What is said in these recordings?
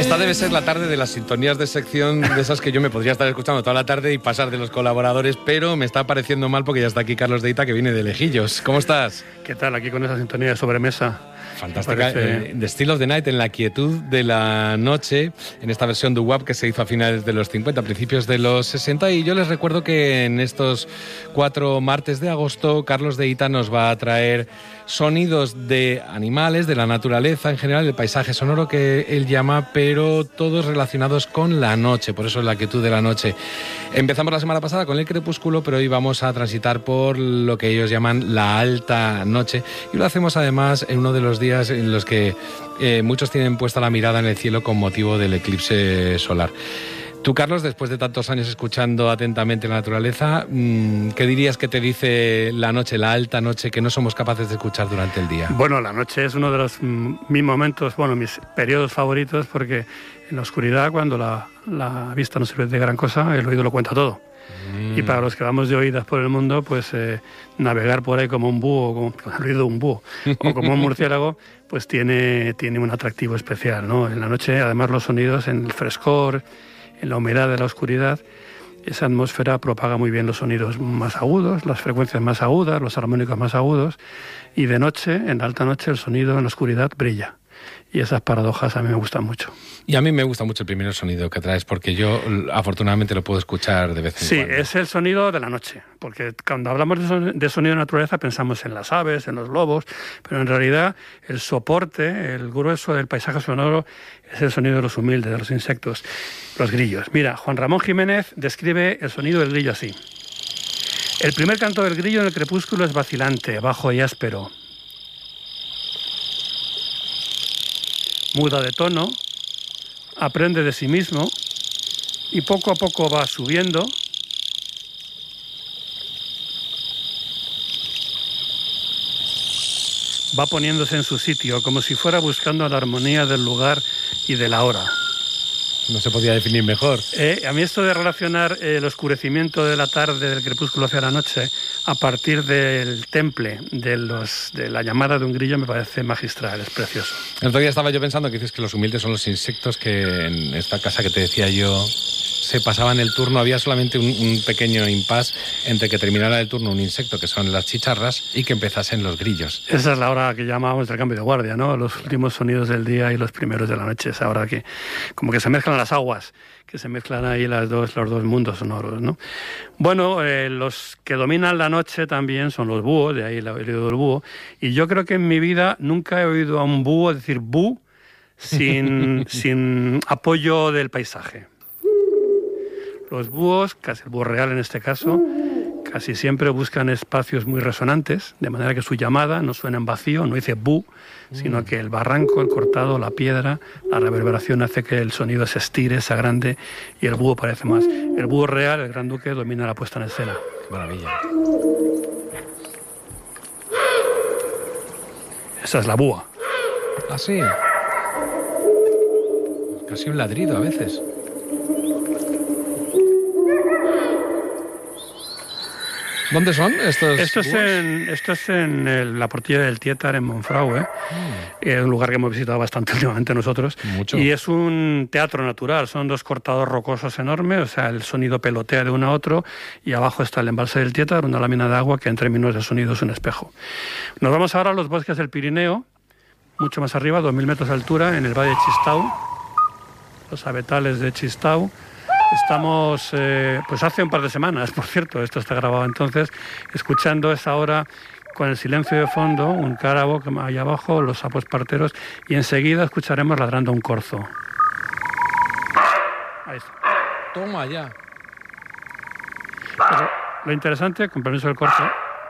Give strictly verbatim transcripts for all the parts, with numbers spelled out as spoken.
Esta debe ser la tarde de las sintonías de sección de esas que yo me podría estar escuchando toda la tarde y pasar de los colaboradores, pero me está pareciendo mal porque ya está aquí Carlos de Ita, que viene de Lejillos. ¿Cómo estás? ¿Qué tal? Aquí con esa sintonía de sobremesa. Fantástica. Eh, The Still of the Night, en la quietud de la noche, en esta versión de doo-wop que se hizo a finales de los cincuenta, principios de los sesenta. Y yo les recuerdo que en estos cuatro martes de agosto, Carlos de Ita nos va a traer sonidos de animales, de la naturaleza en general, el paisaje sonoro que él llama, pero todos relacionados con la noche, por eso es la quietud de la noche. Empezamos la semana pasada con el crepúsculo, pero hoy vamos a transitar por lo que ellos llaman la alta noche, y lo hacemos además en uno de los días en los que eh, muchos tienen puesta la mirada en el cielo con motivo del eclipse solar. Tú, Carlos, después de tantos años escuchando atentamente la naturaleza, ¿qué dirías que te dice la noche, la alta noche, que no somos capaces de escuchar durante el día? Bueno, la noche es uno de los mis momentos, bueno, mis periodos favoritos, porque en la oscuridad, cuando la, la vista no sirve de gran cosa, el oído lo cuenta todo. Mm. Y para los que vamos de oídas por el mundo, pues eh, navegar por ahí como un búho, como, con el ruido de un búho, o como un murciélago, pues tiene, tiene un atractivo especial, ¿no? En la noche, además, los sonidos, en el frescor, en la humedad de la oscuridad, esa atmósfera propaga muy bien los sonidos más agudos, las frecuencias más agudas, los armónicos más agudos, y de noche, en la alta noche, el sonido en la oscuridad brilla. Y esas paradojas a mí me gustan mucho. Y a mí me gusta mucho el primer sonido que traes, porque yo afortunadamente lo puedo escuchar de vez en sí, cuando. Sí, es el sonido de la noche, porque cuando hablamos de, son, de sonido de naturaleza pensamos en las aves, en los lobos, pero en realidad el soporte, el grueso del paisaje sonoro es el sonido de los humildes, de los insectos, los grillos. Mira, Juan Ramón Jiménez describe el sonido del grillo así. El primer canto del grillo en el crepúsculo es vacilante, bajo y áspero. Muda de tono, aprende de sí mismo y poco a poco va subiendo, va poniéndose en su sitio, como si fuera buscando la armonía del lugar y de la hora. No se podía definir mejor. Eh, a mí esto de relacionar eh, el oscurecimiento de la tarde, del crepúsculo hacia la noche, a partir del temple, de, los, de la llamada de un grillo, me parece magistral, es precioso. El otro día estaba yo pensando que dices que los humildes son los insectos, que en esta casa que te decía yo se pasaban el turno, había solamente un, un pequeño impasse entre que terminara el turno un insecto, que son las chicharras, y que empezasen los grillos. Esa es la hora que llamamos el cambio de guardia, ¿no? Los últimos sonidos del día y los primeros de la noche, esa hora que como que se mezclan las aguas, que se mezclan ahí las dos, los dos mundos sonoros, ¿no? Bueno, eh, los que dominan la noche también son los búhos, de ahí el oído del búho, y yo creo que en mi vida nunca he oído a un búho decir bú sin, sin apoyo del paisaje. Los búhos, casi el búho real en este caso, casi siempre buscan espacios muy resonantes, de manera que su llamada no suena en vacío, no dice bú, sino que el barranco, el cortado, la piedra, la reverberación hace que el sonido se estire, se agrande y el búho parece más. El búho real, el gran duque, domina la puesta en escena. Qué maravilla. Esa es la búa. ¿Ah, sí? Casi un ladrido a veces. ¿Dónde son estos? Esto es en, esto es en el, la Portilla del Tietar, en Monfragüe. ¿eh? Mm. Es un lugar que hemos visitado bastante últimamente nosotros. Mucho. Y es un teatro natural. Son dos cortados rocosos enormes, o sea, el sonido pelotea de uno a otro, y abajo está el embalse del Tietar, una lámina de agua que en términos de sonido es un espejo. Nos vamos ahora a los bosques del Pirineo, mucho más arriba, dos mil metros de altura, en el Valle de Chistau, los abetales de Chistau. Estamos, eh, pues hace un par de semanas, por cierto, esto está grabado entonces, escuchando esa hora con el silencio de fondo, un cárabo que hay abajo, los sapos parteros, y enseguida escucharemos ladrando un corzo. Ahí está. Toma ya. Pero lo interesante, con permiso del corzo,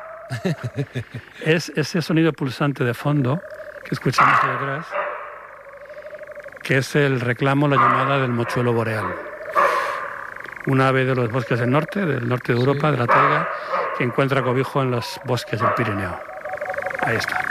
es ese sonido pulsante de fondo que escuchamos de detrás, que es el reclamo, la llamada del mochuelo boreal. Un ave de los bosques del norte, del norte de Europa, sí, de la taiga, que encuentra cobijo en los bosques del Pirineo. Ahí está.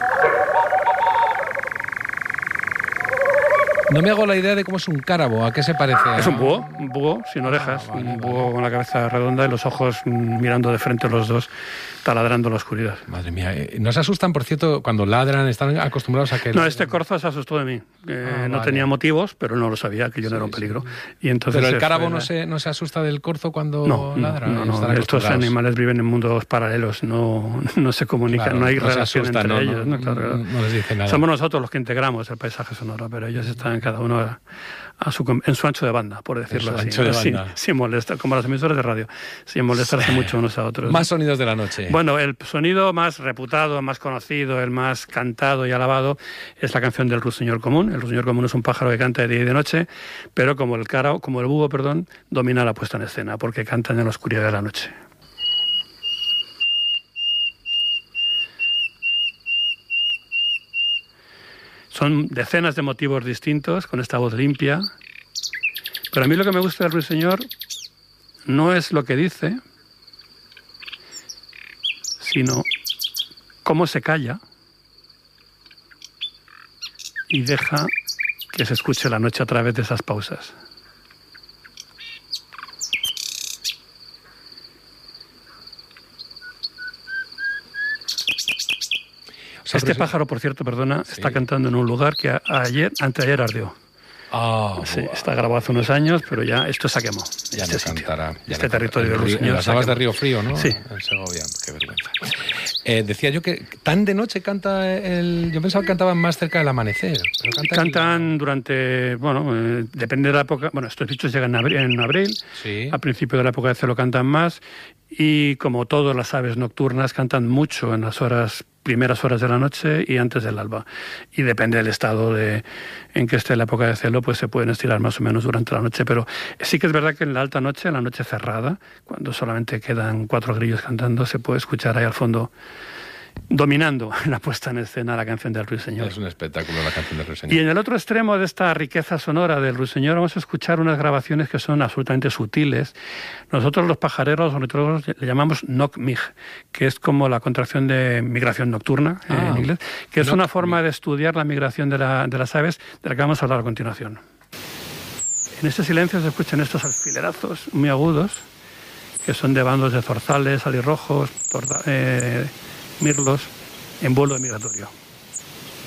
No me hago la idea de cómo es un cárabo, ¿a qué se parece? Es un búho, un búho sin orejas, ah, vale, un búho vale. con la cabeza redonda y los ojos mirando de frente los dos. está ladrando en la oscuridad. Madre mía, ¿no se asustan, por cierto, cuando ladran? ¿Están acostumbrados a que...? No, este corzo se asustó de mí. Eh, ah, no vale. tenía motivos, pero no lo sabía, que yo sí, no era un peligro. Sí. Y entonces ¿Pero el cárabo fue... no, se, no se asusta del corzo cuando no, ladra? No, no, no. Estos animales viven en mundos paralelos, no, no se comunican, claro, no hay no relación asusta, entre no, ellos. No, no, claro, no, no les dice nada. Somos nosotros los que integramos el paisaje sonoro, pero ellos están cada uno a, a su, en su ancho de banda, por decirlo así. Ancho de sin, banda. sin molestar, como las emisoras de radio, sin molestarse sí. mucho unos a otros. Más sonidos de la noche. Bueno, el sonido más reputado, más conocido, el más cantado y alabado es la canción del ruiseñor común. El ruiseñor común es un pájaro que canta de día y de noche, pero como el cárabo, como el búho, perdón, domina la puesta en escena, porque cantan en la oscuridad de la noche. Son decenas de motivos distintos, con esta voz limpia. Pero a mí lo que me gusta del ruiseñor no es lo que dice, sino cómo se calla y deja que se escuche la noche a través de esas pausas. O sea, este pájaro, por cierto, perdona, sí. está cantando en un lugar que a, ayer, anteayer ardió. Oh, sí, wow. Está grabado hace unos años, pero ya esto se quemó. Ya este no sitio, cantará. Ya este no territorio del Ruiseñor. En las lavas de Río Frío, ¿no? Sí. En Segovia, qué vergüenza. Eh, decía yo que tan de noche canta el... Yo pensaba que cantaban más cerca del amanecer. Pero canta Cantan aquí... durante... Bueno, eh, depende de la época... Bueno, estos bichos llegan en abril, en abril sí. A principio de la época de celo cantan más. Y como todas las aves nocturnas, cantan mucho en las horas... primeras horas de la noche y antes del alba. Y depende del estado de, en que esté la época de celo, pues se pueden estirar más o menos durante la noche. Pero sí que es verdad que en la alta noche, en la noche cerrada, cuando solamente quedan cuatro grillos cantando, se puede escuchar ahí al fondo, dominando la puesta en escena, la canción del ruiseñor. Es un espectáculo la canción del ruiseñor. Y en el otro extremo de esta riqueza sonora del ruiseñor vamos a escuchar unas grabaciones que son absolutamente sutiles. Nosotros los pajareros, los ornitólogos, le llamamos Nok-Mig, que es como la contracción de migración nocturna ah, en inglés, que es una forma de estudiar la migración de, la, de las aves, de la que vamos a hablar a continuación. En este silencio se escuchan estos alfilerazos muy agudos, que son de bandos de zorzales, alirrojos, torda, eh, mirlos, en vuelo migratorio.